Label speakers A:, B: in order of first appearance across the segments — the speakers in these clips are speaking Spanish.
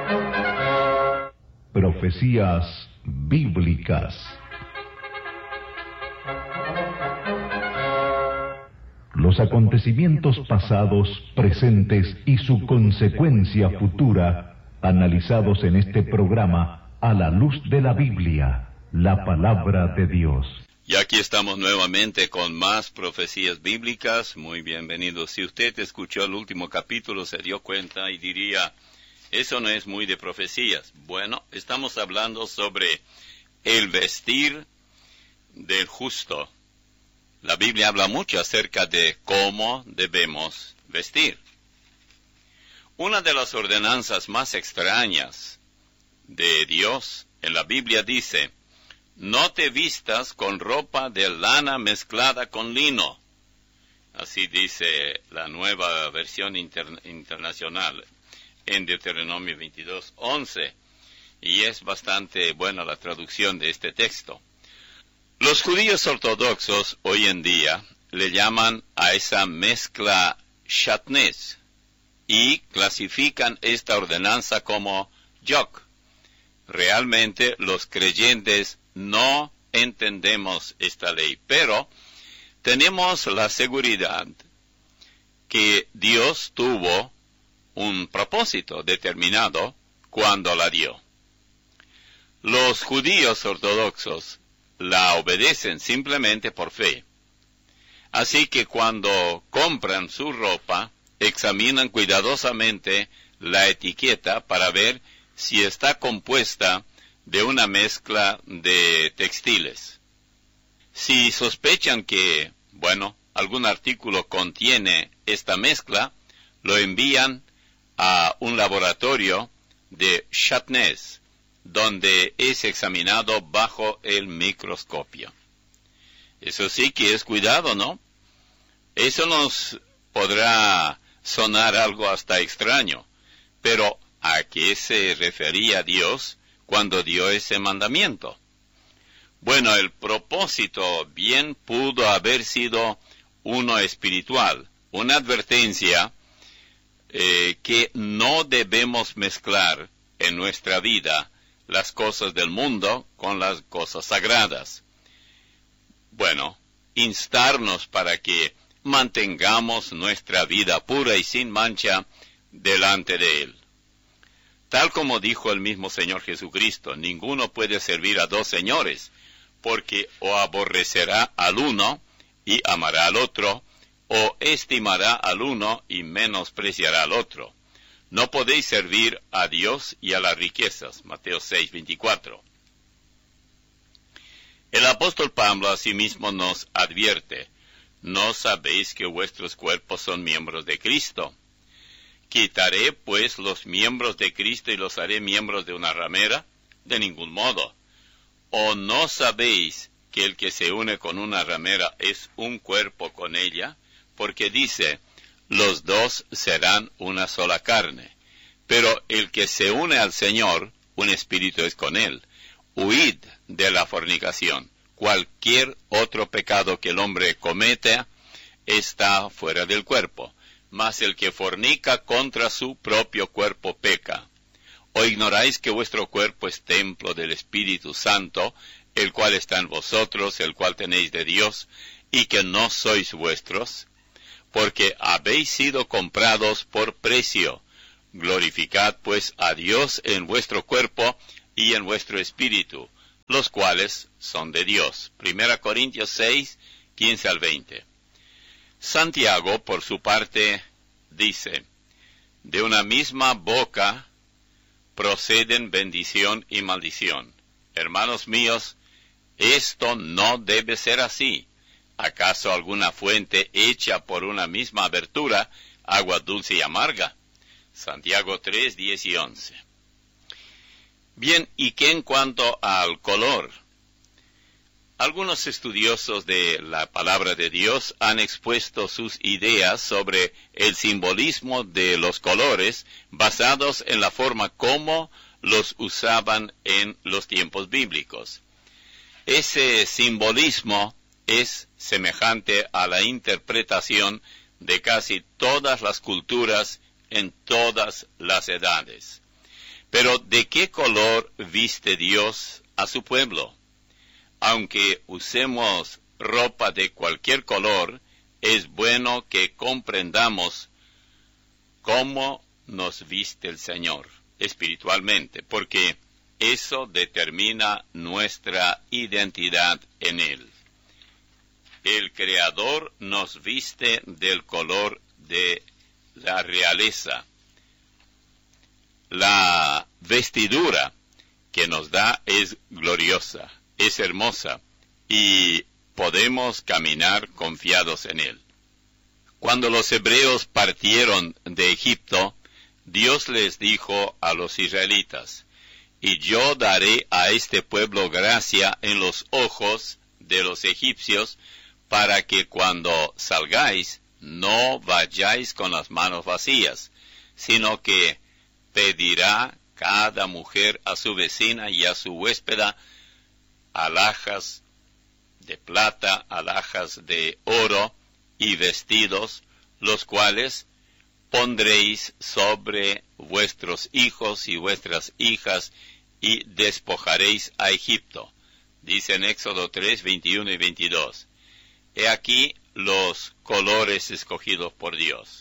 A: Profecías bíblicas. Los acontecimientos pasados, presentes y su consecuencia futura, analizados en este programa a la luz de la Biblia, la palabra de Dios.
B: Y aquí estamos nuevamente con más profecías bíblicas. Muy bienvenidos. Si usted escuchó el último capítulo, se dio cuenta y diría, eso no es muy de profecías. Bueno, estamos hablando sobre el vestir del justo. La Biblia habla mucho acerca de cómo debemos vestir. Una de las ordenanzas más extrañas de Dios en la Biblia dice, no te vistas con ropa de lana mezclada con lino. Así dice la nueva versión internacional en Deuteronomio 22:11. Y es bastante buena la traducción de este texto. Los judíos ortodoxos hoy en día le llaman a esa mezcla shatnez y clasifican esta ordenanza como yok. Realmente los creyentes no entendemos esta ley, pero tenemos la seguridad que Dios tuvo un propósito determinado cuando la dio. Los judíos ortodoxos la obedecen simplemente por fe. Así que cuando compran su ropa, examinan cuidadosamente la etiqueta para ver si está compuesta de una mezcla de textiles. Si sospechan que, algún artículo contiene esta mezcla, lo envían a un laboratorio de shatnez, donde es examinado bajo el microscopio. Eso sí que es cuidado, ¿no? Eso nos podrá sonar algo hasta extraño, pero ¿a qué se refería Dios cuando dio ese mandamiento? Bueno, el propósito bien pudo haber sido uno espiritual, una advertencia que no debemos mezclar en nuestra vida las cosas del mundo con las cosas sagradas. Instarnos para que mantengamos nuestra vida pura y sin mancha delante de Él. Tal como dijo el mismo Señor Jesucristo, ninguno puede servir a dos señores, porque o aborrecerá al uno y amará al otro, o estimará al uno y menospreciará al otro. No podéis servir a Dios y a las riquezas. Mateo 6:24. El apóstol Pablo asimismo nos advierte, ¿no sabéis que vuestros cuerpos son miembros de Cristo? ¿Quitaré, pues, los miembros de Cristo y los haré miembros de una ramera? De ningún modo. ¿O no sabéis que el que se une con una ramera es un cuerpo con ella? Porque dice, los dos serán una sola carne. Pero el que se une al Señor, un espíritu es con él. Huid de la fornicación. Cualquier otro pecado que el hombre cometa está fuera del cuerpo. Mas el que fornica contra su propio cuerpo peca. ¿O ignoráis que vuestro cuerpo es templo del Espíritu Santo, el cual está en vosotros, el cual tenéis de Dios, y que no sois vuestros? Porque habéis sido comprados por precio. Glorificad pues a Dios en vuestro cuerpo y en vuestro espíritu, los cuales son de Dios. 1 Corintios 6, 15 al 20. Santiago, por su parte, dice, de una misma boca proceden bendición y maldición. Hermanos míos, esto no debe ser así. ¿Acaso alguna fuente hecha por una misma abertura, agua dulce y amarga? Santiago 3, 10 y 11. Bien, ¿y qué en cuanto al color? Algunos estudiosos de la palabra de Dios han expuesto sus ideas sobre el simbolismo de los colores basados en la forma como los usaban en los tiempos bíblicos. Ese simbolismo es semejante a la interpretación de casi todas las culturas en todas las edades. Pero ¿de qué color viste Dios a su pueblo? Aunque usemos ropa de cualquier color, es bueno que comprendamos cómo nos viste el Señor espiritualmente, porque eso determina nuestra identidad en Él. El Creador nos viste del color de la realeza. La vestidura que nos da es gloriosa, es hermosa, y podemos caminar confiados en Él. Cuando los hebreos partieron de Egipto, Dios les dijo a los israelitas: y yo daré a este pueblo gracia en los ojos de los egipcios, para que cuando salgáis no vayáis con las manos vacías, sino que pedirá cada mujer a su vecina y a su huéspeda alhajas de plata, alhajas de oro y vestidos, los cuales pondréis sobre vuestros hijos y vuestras hijas, y despojaréis a Egipto. Dice en Éxodo 3, 21 y 22. He aquí los colores escogidos por Dios.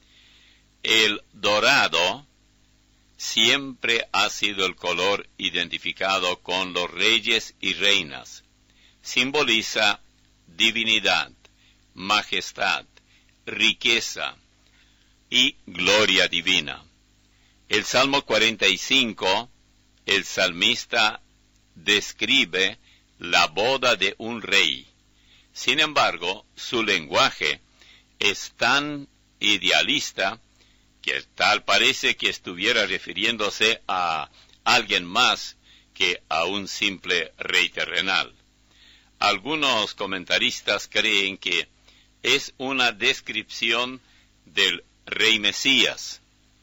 B: El dorado siempre ha sido el color identificado con los reyes y reinas. Simboliza divinidad, majestad, riqueza y gloria divina. El Salmo 45, el salmista describe la boda de un rey. Sin embargo, su lenguaje es tan idealista que tal parece que estuviera refiriéndose a alguien más que a un simple rey terrenal. Algunos comentaristas creen que es una descripción del rey Mesías,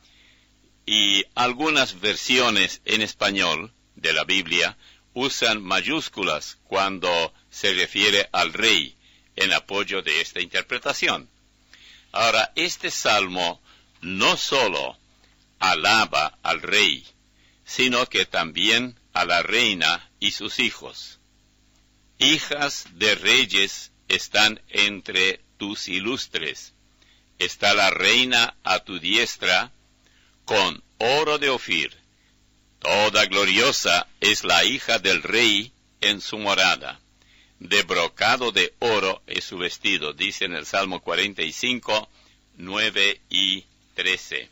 B: y algunas versiones en español de la Biblia usan mayúsculas cuando se refiere al rey en apoyo de esta interpretación. Ahora, este salmo no solo alaba al rey, sino que también a la reina y sus hijos. Hijas de reyes están entre tus ilustres. Está la reina a tu diestra, con oro de Ofir. Toda gloriosa es la hija del rey en su morada. De brocado de oro es su vestido, dice en el Salmo 45, 9 y 13.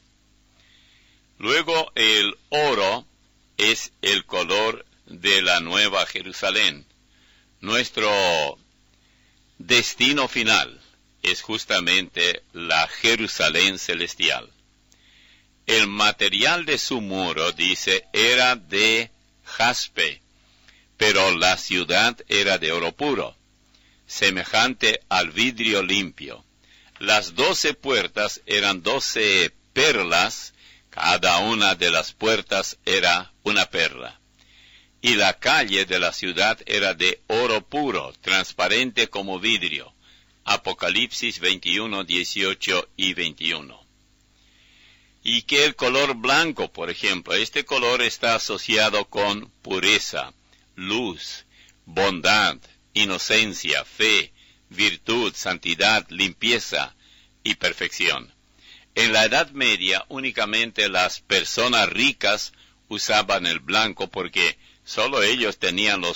B: Luego el oro es el color de la Nueva Jerusalén. Nuestro destino final es justamente la Jerusalén celestial. El material de su muro, dice, era de jaspe, pero la ciudad era de oro puro, semejante al vidrio limpio. Las 12 puertas eran 12 perlas, cada una de las puertas era una perla. Y la calle de la ciudad era de oro puro, transparente como vidrio. Apocalipsis 21, 18 y 21. Y que el color blanco, por ejemplo, este color está asociado con pureza, luz, bondad, inocencia, fe, virtud, santidad, limpieza y perfección. En la Edad Media únicamente las personas ricas usaban el blanco porque solo ellos tenían los